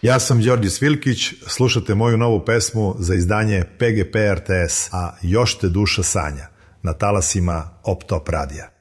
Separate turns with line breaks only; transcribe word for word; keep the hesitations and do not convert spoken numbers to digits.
Ja sam Đorđe Svilkić, slušate moju novu pesmu za izdanje P G P R T S, a još te duša sanja, na talasima Op Top radija.